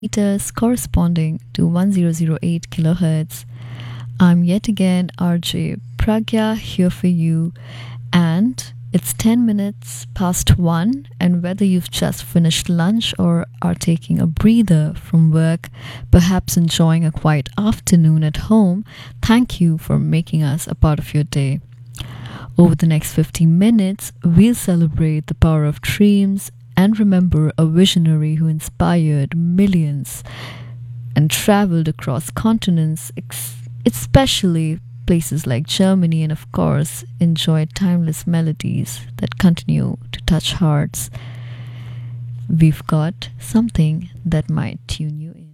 meters corresponding to 1008 kilohertz. I'm yet again RJ Pragya here for you, and it's 10 minutes past 1. And whether you've just finished lunch or are taking a breather from work, perhaps enjoying a quiet afternoon at home, thank you for making us a part of your day. Over the next 50 minutes, we'll celebrate the power of dreams and remember a visionary who inspired millions and traveled across continents, especially places like Germany, and of course, enjoyed timeless melodies that continue to touch hearts. We've got something that might tune you in.